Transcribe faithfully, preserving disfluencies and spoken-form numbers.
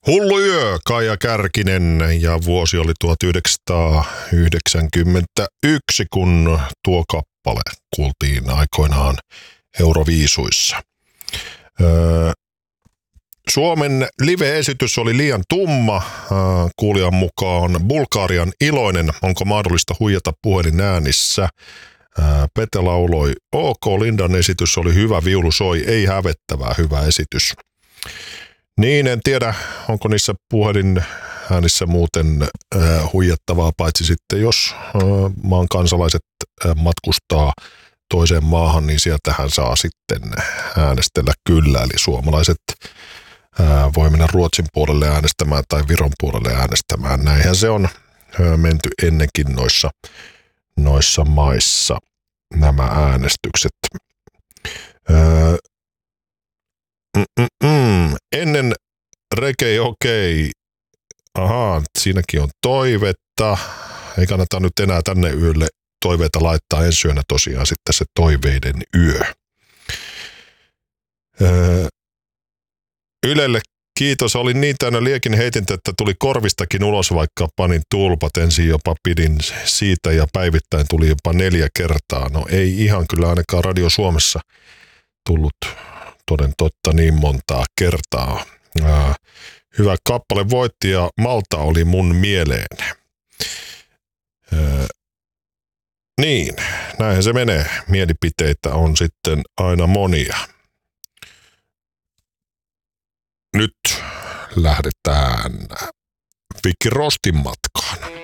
Hullu yö, Kaija Kärkinen, ja vuosi oli tuhatyhdeksänsataayhdeksänkymmentäyksi, kun tuo kappale kuultiin aikoinaan Euroviisuissa. Öö, Suomen live-esitys oli liian tumma, öö, kuulijan mukaan Bulgarian iloinen, onko mahdollista huijata puhelin äänissä. Öö, Pete lauloi, ok, Lindan esitys oli hyvä, viulu soi, ei hävettävää, hyvä esitys. Niin, en tiedä, onko niissä puhelin äänissä muuten äh, huijattavaa, paitsi sitten jos äh, maan kansalaiset äh, matkustaa toiseen maahan, niin sieltähän saa sitten äänestellä kyllä. Eli suomalaiset äh, voi mennä Ruotsin puolelle äänestämään tai Viron puolelle äänestämään. Näinhän se on äh, menty ennenkin noissa, noissa maissa nämä äänestykset. Äh, Mm-mm. Ennen Reggae okei. Ahaa, siinäkin on toivetta. Ei kannata nyt enää tänne yölle toiveita laittaa. Ensi yönä tosiaan sitten se toiveiden yö. Öö, Ylelle kiitos. Olin niin täynnä liekin heitintä, että tuli korvistakin ulos, vaikka panin tulpat. Ensin jopa pidin siitä ja päivittäin tuli jopa neljä kertaa. No ei ihan kyllä ainakaan Radio Suomessa tullut toden totta niin montaa kertaa. Ää, hyvä kappale voitti ja Malta oli mun mieleen. Ää, niin, näinhän se menee. Mielipiteitä on sitten aina monia. Nyt lähdetään Vicky Rostin matkaan.